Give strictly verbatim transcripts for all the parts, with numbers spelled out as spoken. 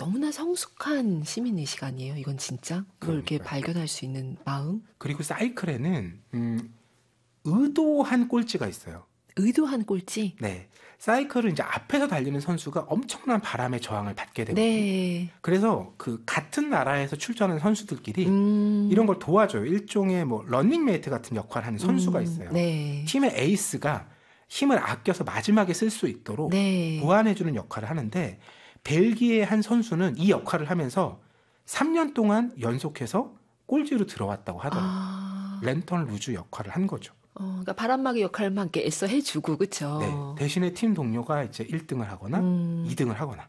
너무나 성숙한 시민의식 아니에요? 이건 진짜? 그걸 이렇게 발견할 수 있는 마음? 그리고 사이클에는 음, 의도한 꼴찌가 있어요. 의도한 꼴찌? 네. 사이클은 이제 앞에서 달리는 선수가 엄청난 바람의 저항을 받게 되거든요. 네. 그래서 그 같은 나라에서 출전하는 선수들끼리 음. 이런 걸 도와줘요. 일종의 뭐 런닝메이트 같은 역할을 하는 선수가 음. 있어요. 네. 팀의 에이스가 힘을 아껴서 마지막에 쓸 수 있도록 네. 보완해주는 역할을 하는데 벨기에의 한 선수는 이 역할을 하면서 삼 년 동안 연속해서 꼴찌로 들어왔다고 하더라고요. 아. 랜턴 루즈 역할을 한 거죠. 어, 그러니까 바람막이 역할만 이렇게 애써 해주고, 그쵸? 네, 대신에 팀 동료가 이제 일 등을 하거나 음. 이 등을 하거나.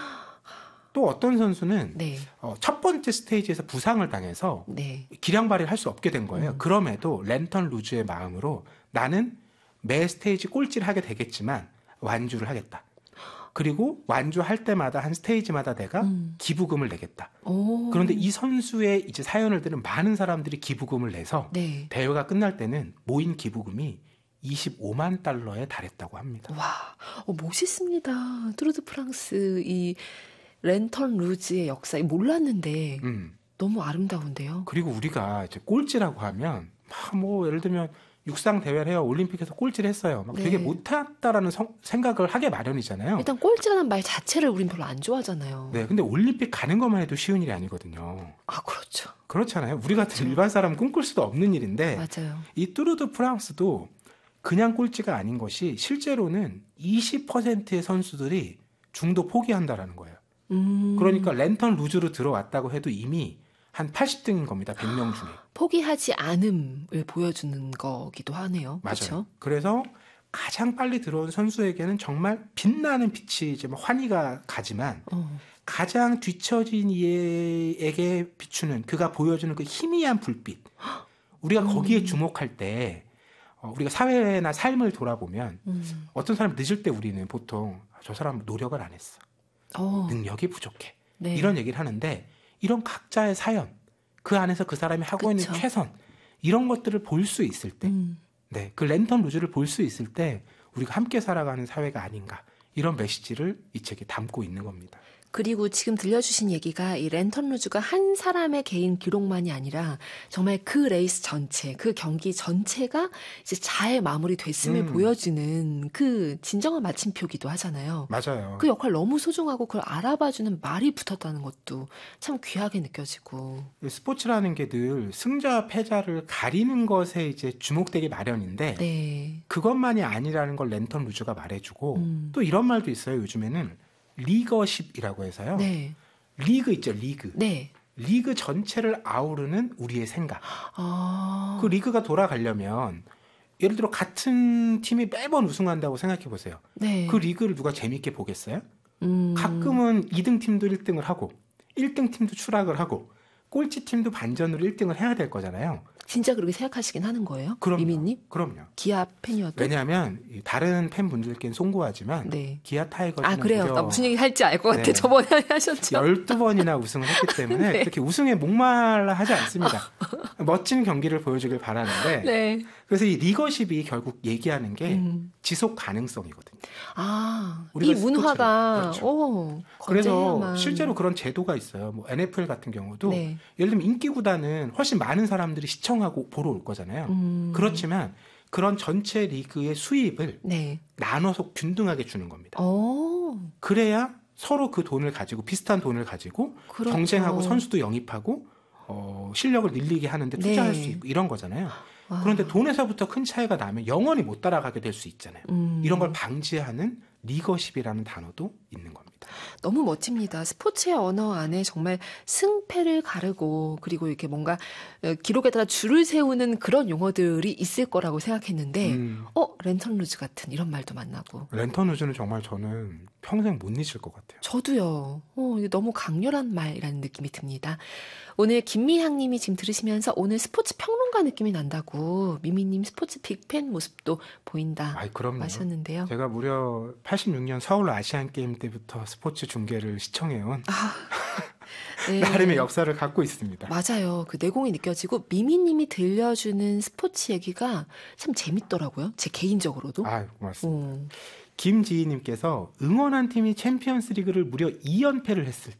또 어떤 선수는 네. 어, 첫 번째 스테이지에서 부상을 당해서 네. 기량 발휘를 할 수 없게 된 거예요. 음. 그럼에도 랜턴 루즈의 마음으로 나는 매 스테이지 꼴찌를 하게 되겠지만 완주를 하겠다. 그리고 완주할 때마다 한 스테이지마다 내가 음. 기부금을 내겠다. 오. 그런데 이 선수의 이제 사연을 들은 많은 사람들이 기부금을 내서 네. 대회가 끝날 때는 모인 기부금이 이십오만 달러에 달했다고 합니다. 와, 어, 멋있습니다. 뚜르드 프랑스 이 랜턴 루즈의 역사 몰랐는데 음. 너무 아름다운데요. 그리고 우리가 이제 꼴찌라고 하면 막 뭐 예를 들면 육상 대회를 해요. 올림픽에서 꼴찌를 했어요. 막 네. 되게 못했다라는 성- 생각을 하게 마련이잖아요. 일단 꼴찌라는 말 자체를 우린 별로 안 좋아하잖아요. 네, 근데 올림픽 가는 것만 해도 쉬운 일이 아니거든요. 아, 그렇죠. 그렇잖아요. 우리 같은 일반 사람은 꿈꿀 수도 없는 일인데 맞아요. 이 뚜르드 프랑스도 그냥 꼴찌가 아닌 것이 실제로는 이십 퍼센트의 선수들이 중도 포기한다라는 거예요. 음. 그러니까 랜턴 루즈로 들어왔다고 해도 이미 한 팔십 등인 겁니다. 백 명 중에. 포기하지 않음을 보여주는 거기도 하네요. 맞아요. 그렇죠? 그래서 가장 빨리 들어온 선수에게는 정말 빛나는 빛이 이제 뭐 환희가 가지만 어. 가장 뒤처진 이에게 비추는 그가 보여주는 그 희미한 불빛. 우리가 거기에 주목할 때 어, 우리가 사회나 삶을 돌아보면 음. 어떤 사람 늦을 때 우리는 보통 저 사람 노력을 안 했어. 어. 능력이 부족해. 네. 이런 얘기를 하는데 이런 각자의 사연, 그 안에서 그 사람이 하고 그쵸. 있는 최선 이런 것들을 볼 수 있을 때 음. 네, 그 랜턴 루즈를 볼 수 있을 때 우리가 함께 살아가는 사회가 아닌가 이런 메시지를 이 책에 담고 있는 겁니다. 그리고 지금 들려주신 얘기가 이 랜턴 루즈가 한 사람의 개인 기록만이 아니라 정말 그 레이스 전체, 그 경기 전체가 이제 잘 마무리됐음을 음. 보여주는 그 진정한 마침표기도 하잖아요. 맞아요. 그 역할 너무 소중하고 그걸 알아봐주는 말이 붙었다는 것도 참 귀하게 느껴지고. 스포츠라는 게 늘 승자와 패자를 가리는 것에 이제 주목되기 마련인데 네. 그것만이 아니라는 걸 랜턴 루즈가 말해주고 음. 또 이런 말도 있어요. 요즘에는 리거십이라고 해서요. 네. 리그 있죠, 리그. 네. 리그 전체를 아우르는 우리의 생각. 아. 그 리그가 돌아가려면 예를 들어 같은 팀이 매번 우승한다고 생각해 보세요. 네. 그 리그를 누가 재밌게 보겠어요? 음. 가끔은 이 등 팀도 일 등을 하고 일 등 팀도 추락을 하고 꼴찌 팀도 반전으로 일 등을 해야 될 거잖아요. 진짜 그렇게 생각하시긴 하는 거예요? 그럼요. 미미님? 그럼요. 기아 팬이어도? 왜냐하면 이 다른 팬분들께는 송구하지만 네. 기아 타이거즈는 아, 그래요? 무려 나 무슨 얘기 할지 알 것 같아. 네. 저번에 하셨죠? 열두 번이나 우승을 했기 때문에 네. 그렇게 우승에 목말라 하지 않습니다. 멋진 경기를 보여주길 바라는데 네. 그래서 이 리거십이 결국 얘기하는 게 음. 지속 가능성이거든요. 아, 우리가 이 문화가, 그렇죠. 오, 그래서 거대야만. 실제로 그런 제도가 있어요. 뭐 엔에프엘 같은 경우도 네. 예를 들면 인기 구단은 훨씬 많은 사람들이 시청하고 보러 올 거잖아요. 음. 그렇지만 그런 전체 리그의 수입을 네. 나눠서 균등하게 주는 겁니다. 오, 그래야 서로 그 돈을 가지고 비슷한 돈을 가지고 그렇죠. 경쟁하고 선수도 영입하고 어, 실력을 늘리게 하는데 투자할 네. 수 있고 이런 거잖아요. 와. 그런데 돈에서부터 큰 차이가 나면 영원히 못 따라가게 될 수 있잖아요. 음. 이런 걸 방지하는 리거십이라는 단어도 있는 겁니다. 너무 멋집니다. 스포츠의 언어 안에 정말 승패를 가르고 그리고 이렇게 뭔가 기록에다가 줄을 세우는 그런 용어들이 있을 거라고 생각했는데 음. 어? 랜턴 루즈 같은 이런 말도 만나고 랜턴 우즈는 정말 저는 평생 못 잊을 것 같아요. 저도요. 어, 이게 너무 강렬한 말이라는 느낌이 듭니다. 오늘 김미향 님이 지금 들으시면서 오늘 스포츠 평론가 느낌이 난다고 미미님 스포츠 빅팬 모습도 보인다 아이, 그럼요. 하셨는데요. 제가 무려 팔십육 년 서울 아시안게임 때부터 스포츠 중계를 시청해온 아, 네. 나름의 역사를 갖고 있습니다. 맞아요. 그 내공이 느껴지고 미미님이 들려주는 스포츠 얘기가 참 재밌더라고요. 제 개인적으로도. 아, 고맙습니다. 어. 김지희님께서 응원한 팀이 챔피언스 리그를 무려 이 연패를 했을